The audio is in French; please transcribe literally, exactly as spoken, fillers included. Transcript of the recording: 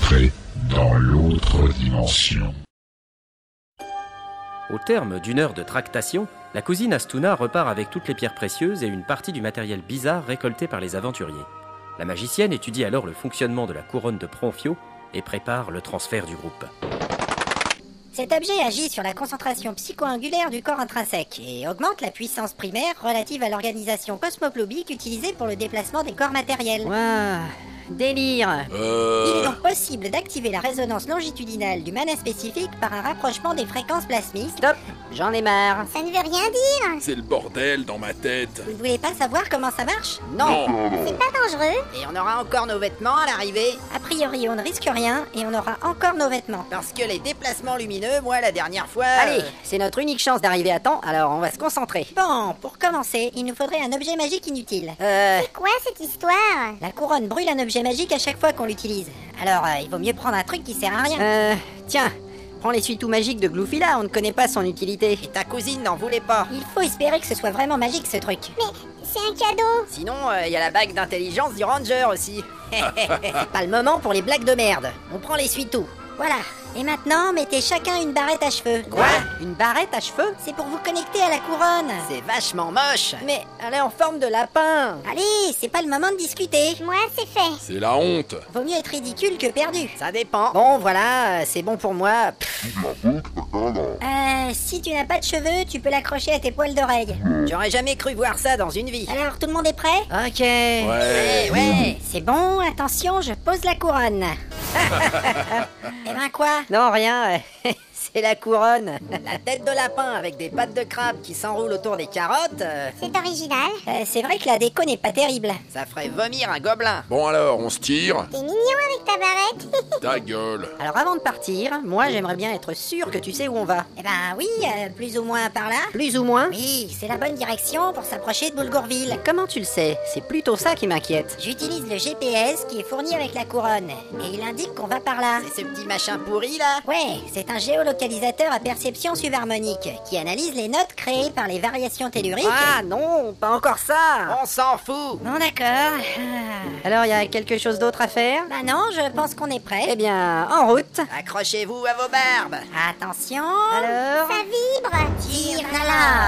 Entrez dans l'autre dimension. Au terme d'une heure de tractation, la cousine Astuna repart avec toutes les pierres précieuses et une partie du matériel bizarre récolté par les aventuriers. La magicienne étudie alors le fonctionnement de la couronne de Pronfio et prépare le transfert du groupe. Cet objet agit sur la concentration psycho-angulaire du corps intrinsèque et augmente la puissance primaire relative à l'organisation cosmoglobique utilisée pour le déplacement des corps matériels. Waouh, délire. Euh... Il est donc possible d'activer la résonance longitudinale du mana spécifique par un rapprochement des fréquences plasmiques. Stop, j'en ai marre. Ça ne veut rien dire. C'est le bordel dans ma tête. Vous ne voulez pas savoir comment ça marche? Non. C'est pas dangereux. Et on aura encore nos vêtements à l'arrivée. A priori, on ne risque rien et on aura encore nos vêtements. Parce que les déplacements lumineux, moi la dernière fois... euh, Allez, c'est notre unique chance d'arriver à temps, alors on va se concentrer. Bon, pour commencer, il nous faudrait un objet magique inutile. Euh... C'est quoi cette histoire? La couronne brûle un objet magique à chaque fois qu'on l'utilise. Alors, euh, il vaut mieux prendre un truc qui sert à rien. Euh... Tiens, prends l'essuie-tout magique de Gloufila, on ne connaît pas son utilité. Et ta cousine n'en voulait pas. Il faut espérer que ce soit vraiment magique, ce truc. Mais c'est un cadeau. Sinon, il euh, y a la bague d'intelligence du ranger aussi. C'est pas le moment pour les blagues de merde. On prend l'essuie-tout. Voilà. Et maintenant, mettez chacun une barrette à cheveux. Quoi? Une barrette à cheveux? C'est pour vous connecter à la couronne. C'est vachement moche. Mais elle est en forme de lapin. Allez, c'est pas le moment de discuter. Moi, c'est fait. C'est la honte. Vaut mieux être ridicule que perdu. Ça dépend. Bon, voilà, euh, c'est bon pour moi. Pff, Euh, si tu n'as pas de cheveux, tu peux l'accrocher à tes poils d'oreille. J'aurais jamais cru voir ça dans une vie. Alors, tout le monde est prêt? Ok. Ouais. Ouais, ouais. C'est bon, attention, je pose la couronne. Eh ben quoi? Non, rien. C'est la couronne. La tête de lapin avec des pattes de crabe qui s'enroulent autour des carottes. euh, C'est original. Euh, c'est vrai que la déco n'est pas terrible. Ça ferait vomir un gobelin. Bon alors, on se tire. T'es mignon avec ta barrette. Ta gueule. Alors avant de partir, moi j'aimerais bien être sûr que tu sais où on va. Eh ben oui, euh, plus ou moins par là. Plus ou moins? Oui, c'est la bonne direction pour s'approcher de Boulgourville. Comment tu le sais? C'est plutôt ça qui m'inquiète. J'utilise le G P S qui est fourni avec la couronne. Et il indique qu'on va par là. C'est ce petit machin pourri là? Ouais, c'est un géolocalisateur à perception subharmonique qui analyse les notes créées par les variations telluriques. Ah non, pas encore ça. On s'en fout. Bon d'accord. Ah. Alors il y a quelque chose d'autre à faire? Bah non, je pense qu'on est prêt. Eh bien, en route. Accrochez-vous à vos barbes. Attention. Alors? Ça vibre. Tire là.